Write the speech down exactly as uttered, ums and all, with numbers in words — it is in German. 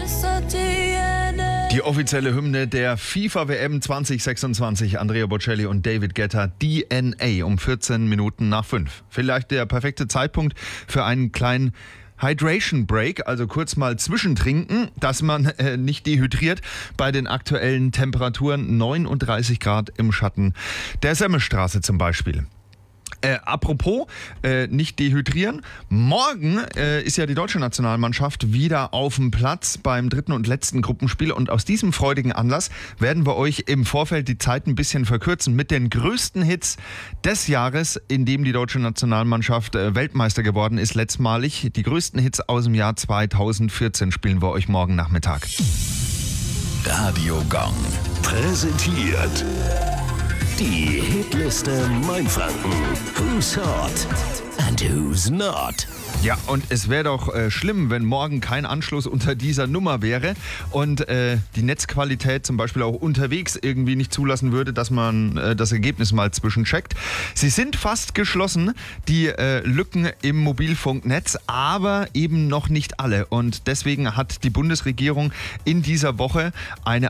Die offizielle Hymne der FIFA-W M zwanzig sechsundzwanzig, Andrea Bocelli und David Guetta, D N A, um vierzehn Minuten nach fünf. Vielleicht der perfekte Zeitpunkt für einen kleinen Hydration Break, also kurz mal zwischentrinken, dass man äh, nicht dehydriert bei den aktuellen Temperaturen, neununddreißig Grad im Schatten der Semmelstraße zum Beispiel. Äh, apropos, äh, nicht dehydrieren. Morgen äh, ist ja die deutsche Nationalmannschaft wieder auf dem Platz beim dritten und letzten Gruppenspiel und aus diesem freudigen Anlass werden wir euch im Vorfeld die Zeit ein bisschen verkürzen mit den größten Hits des Jahres, in dem die deutsche Nationalmannschaft äh, Weltmeister geworden ist, letztmalig. Die größten Hits aus dem Jahr zweitausendvierzehn spielen wir euch morgen Nachmittag. Radio Gong präsentiert die Hitliste Mainfranken. Who's hot and who's not? Ja, und es wäre doch äh, schlimm, wenn morgen kein Anschluss unter dieser Nummer wäre und äh, die Netzqualität zum Beispiel auch unterwegs irgendwie nicht zulassen würde, dass man äh, das Ergebnis mal zwischencheckt. Sie sind fast geschlossen, die äh, Lücken im Mobilfunknetz, aber eben noch nicht alle. Und deswegen hat die Bundesregierung in dieser Woche eine